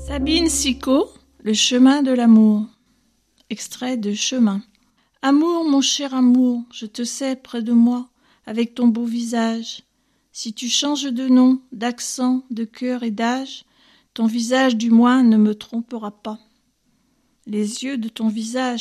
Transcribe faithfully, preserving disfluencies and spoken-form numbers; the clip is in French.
Sabine Sicot, Le chemin de l'amour. Extrait de Chemin. Amour, mon cher amour, je te sais près de moi, avec ton beau visage. Si tu changes de nom, d'accent, de cœur et d'âge, ton visage du moins ne me trompera pas. Les yeux de ton visage